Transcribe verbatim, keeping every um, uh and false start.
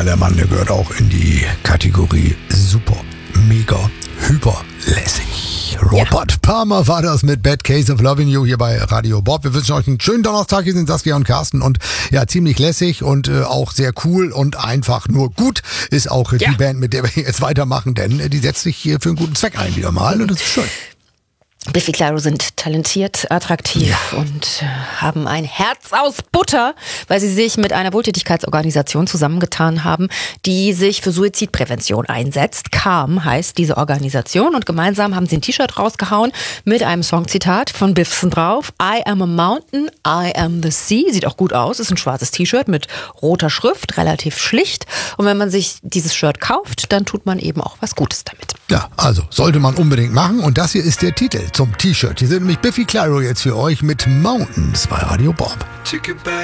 Ja, der Mann, der gehört auch in die Kategorie super, mega, hyper lässig. Robert ja. Palmer war das mit Bad Case of Loving You hier bei Radio Bob. Wir wünschen euch einen schönen Donnerstag. Hier sind Saskia und Carsten und ja, ziemlich lässig und äh, auch sehr cool und einfach nur gut ist auch ja. die Band, mit der wir jetzt weitermachen, denn äh, die setzt sich hier für einen guten Zweck ein wieder mal und das ist schön. Biffy Clyro sind talentiert, attraktiv ja. und äh, haben ein Herz aus Butter, weil sie sich mit einer Wohltätigkeitsorganisation zusammengetan haben, die sich für Suizidprävention einsetzt. Calm heißt diese Organisation und gemeinsam haben sie ein T-Shirt rausgehauen mit einem Songzitat von Biffsen drauf. I am a mountain, I am the sea. Sieht auch gut aus, ist ein schwarzes T-Shirt mit roter Schrift, relativ schlicht. Und wenn man sich dieses Shirt kauft, dann tut man eben auch was Gutes damit. Ja, also sollte man unbedingt machen und das hier ist der Titel zum T-Shirt. Hier sind nämlich Biffy Clyro jetzt für euch mit Mountains bei Radio Bob.